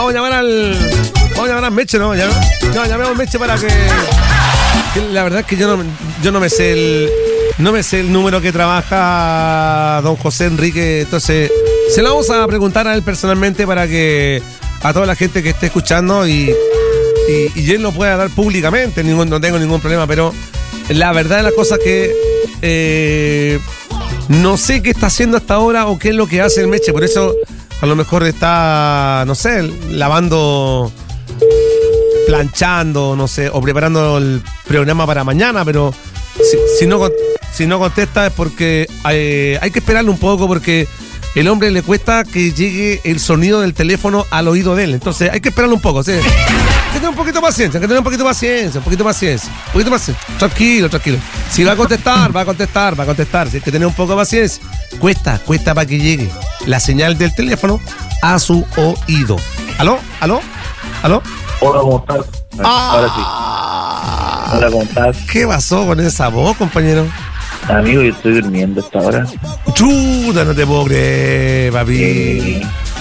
Vamos a llamar al Meche, ¿no? Llamemos al Meche para que la verdad es que yo no me sé el número que trabaja don José Enrique, entonces se lo vamos a preguntar a él personalmente para que a toda la gente que esté escuchando y él lo pueda dar públicamente, no tengo ningún problema, pero la verdad de las cosas que no sé qué está haciendo hasta ahora o qué es lo que hace el Meche, por eso a lo mejor está, no sé, lavando, planchando, no sé, o preparando el programa para mañana, pero si no contesta es porque hay que esperarle un poco porque el hombre le cuesta que llegue el sonido del teléfono al oído de él, entonces hay que esperarle un poco, ¿sí? Hay que tener un poquito de paciencia, un poquito de paciencia. Tranquilo. Si va a contestar, si hay que tener un poco de paciencia. Cuesta para que llegue la señal del teléfono a su oído. ¿Aló? Hola, ¿cómo estás? Ahora sí. Hola, ¿cómo estás? ¿Qué pasó con esa voz, compañero? Amigo, yo estoy durmiendo a esta hora. Chuta, no te puedo creer, papi.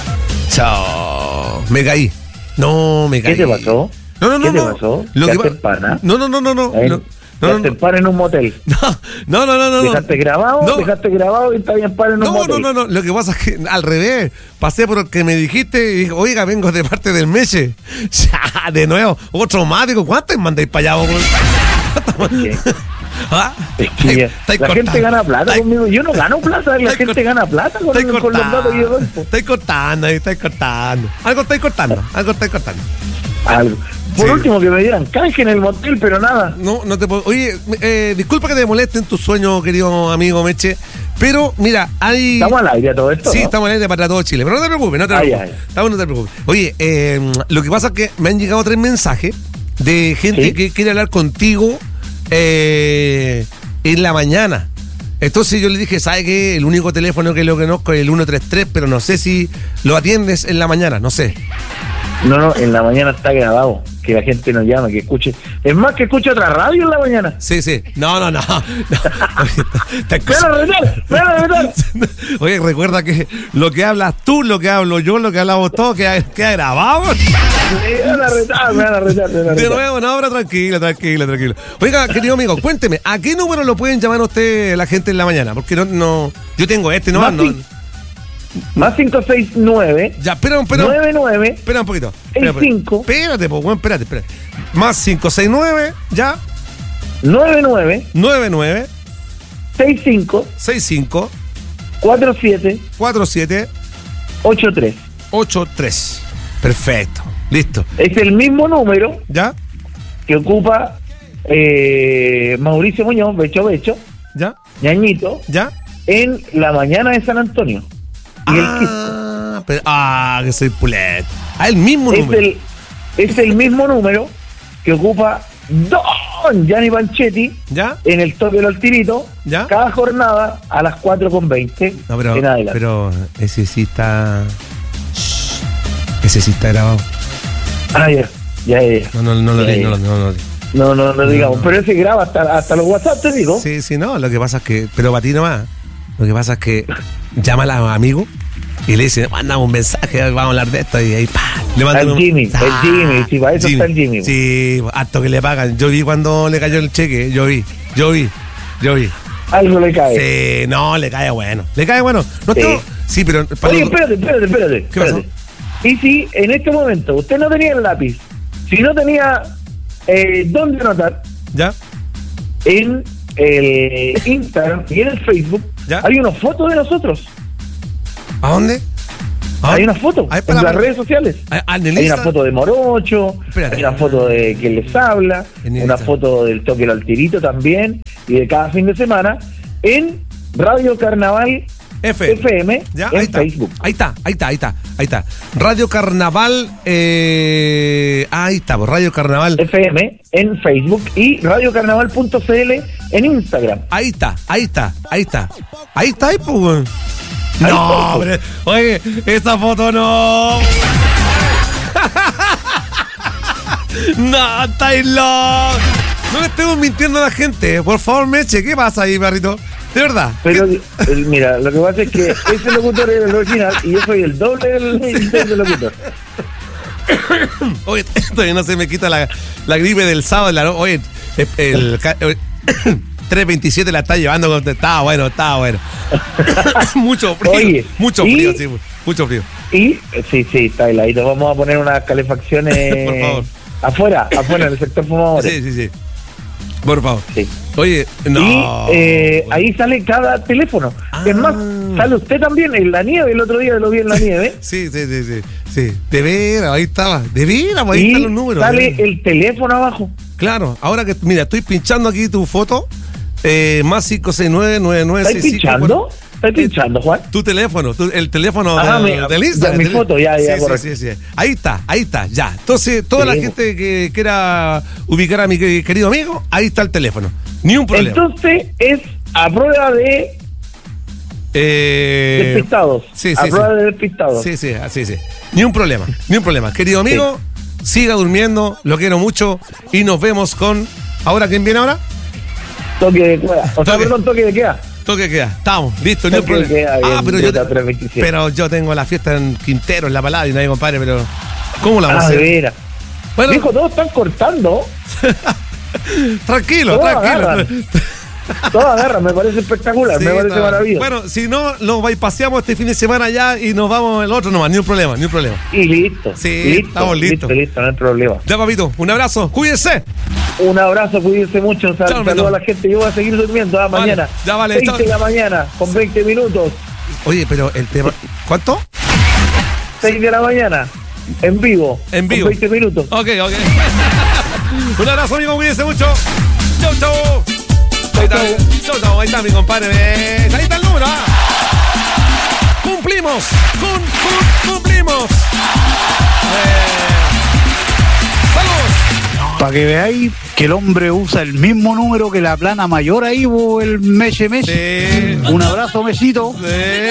Chao. Me caí. ¿Qué te pasó? No. ¿Qué te pasó? ¿Dejaste en pana? No. ¿Dejaste en pana en un motel? No. ¿Dejaste grabado? No. ¿Dejaste grabado y está bien pana en un motel? No. Lo que pasa es que al revés. Pasé por lo que me dijiste y dije, oiga, vengo de parte del Meche. Ya, de nuevo, otro más. Digo, ¿cuántos mandáis para allá, vos? ¿Ah? Es que la gente gana plata conmigo. Yo no gano plata, la gente gana plata con los datos que yo doy. Estáis cortando. Algo estáis cortando. Algo. Por último, que me dieran canje en el motel, pero nada. No te puedo. Oye, disculpa que te moleste en tu sueño, querido amigo Meche. Pero, mira, hay. ¿Estamos al aire a todo esto? Sí, ¿no? Estamos al aire para todo Chile. Pero no te preocupes, no te preocupes. Oye, lo que pasa es que me han llegado 3 mensajes de gente que quiere hablar contigo en la mañana. Entonces yo le dije, ¿sabe qué? El único teléfono que lo conozco es el 133, pero no sé si lo atiendes en la mañana, no sé. No, en la mañana está grabado, que la gente nos llama, que escuche. Es más, que escuche otra radio en la mañana. Sí. No. ¡Me van a retar! Oye, recuerda que lo que hablas tú, lo que hablo yo, lo que hablamos todos, queda grabado. Me van a retar. De nuevo, no, ahora tranquilo. Oiga, querido amigo, cuénteme, ¿a qué número lo pueden llamar a usted la gente en la mañana? Porque no yo tengo Más 569. Ya, espera 99. Espera un poquito. 65. Espérate, pues, bueno, espérate. Más 569, ya. 99. 65. 47. 83. Perfecto. Listo. Es el mismo número. ¿Ya? Que ocupa Mauricio Muñoz, Becho. ¿Ya? Ñañito. ¿Ya? En la mañana de San Antonio. Que soy pulet. El mismo número. Es el mismo número que ocupa Don Gianni Panchetti. ¿Ya? En el toque del Altirito. ¿Ya? Cada jornada a las 4:20. No, pero ese sí está. Ese sí está grabado. Ya. No lo digamos. Pero ese graba hasta los WhatsApp, te digo. Sí, no. Lo que pasa es que. Pero para ti nomás. Lo que pasa es que llama a los amigos y le dice, manda un mensaje, vamos a hablar de esto, y ahí le mandan el Jimmy, si para eso está el Jimmy. Sí, harto que le pagan. Yo vi cuando le cayó el cheque, yo vi. Algo le cae. Sí, no, le cae bueno. No tengo. Sí, pero. Oye, espérate. ¿Qué pasó? Y si en este momento usted no tenía el lápiz, si no tenía dónde anotar, ¿ya? En el Instagram y en el Facebook, ¿ya? Hay una foto de nosotros. ¿A dónde? Hay una foto en las redes sociales. Hay una foto de Morocho. Espérate. Hay una foto de quien les habla, una foto del toque del Altirito también, y de cada fin de semana en Radio Carnaval FM ¿ya? En Facebook. Ahí está. Radio Carnaval, ahí está, pues, Radio Carnaval FM en Facebook y radiocarnaval.cl en Instagram. Ahí está, pues. No, hombre, oye, esa foto no. No, estáis locos. No le estemos mintiendo a la gente, por favor, Meche, ¿qué pasa ahí, barrito? De verdad. Pero mira, lo que pasa es que ese locutor es el original y yo soy el doble del locutor. Oye, todavía no se me quita la gripe del sábado. Oye, el 327 la está llevando. Estaba bueno. Mucho frío. Oye, mucho frío, sí, mucho frío. Y, sí, está heladito. Vamos a poner unas calefacciones por favor. Afuera, en el sector fumadores. Sí. Por favor. Sí. Oye, no. Y ahí sale cada teléfono. Es más, sale usted también en la nieve. El otro día lo vi en la nieve. Sí. De veras, ahí estaba. De veras, ahí están los números. Sale el teléfono abajo. Claro, ahora que, mira, estoy pinchando aquí tu foto. Más 569-9965. ¿Estás pinchando? ¿Estás pinchando, Juan? Tu teléfono, el teléfono del Instagram. Mi foto, ya, sí. Ahí está, ya. Entonces, toda la gente que quiera ubicar a mi querido amigo, ahí está el teléfono. Ni un problema. Entonces, es a prueba de despistados. A prueba de despistados. Sí. Ni un problema. Querido amigo, siga durmiendo, lo quiero mucho y nos vemos con... ¿Ahora quién viene ahora? Toque de queda. Toque de queda. Toque de queda. Estamos, listo, no hay problema. Pero yo tengo la fiesta en Quintero, en La Palada, y nadie, compadre, pero... ¿Cómo la vamos a hacer? De veras. Bueno, dijo, todos están cortando. Tranquilo. Todas agarran, me parece espectacular, me parece maravilloso. Bueno, si no, nos paseamos este fin de semana ya y nos vamos el otro nomás, ni un problema. Y listo. Sí, estamos listos. Listo, no hay problema. Ya, papito, un abrazo, cuídense. Un abrazo, cuídense mucho. Saludos a la gente, yo voy a seguir durmiendo mañana. Ya vale. 20 de la mañana, con 20 minutos. Oye, pero el tema... ¿Cuánto? 6 de la mañana, en vivo. Con 20 minutos. Ok. Un abrazo, amigo, cuídense mucho. Chau. Ahí está mi compadre. Ahí está el número. Cumplimos. Saludos. Para que veáis que el hombre usa el mismo número que la plana mayor ahí, el Meche. Sí. Un abrazo, Mesito. Sí.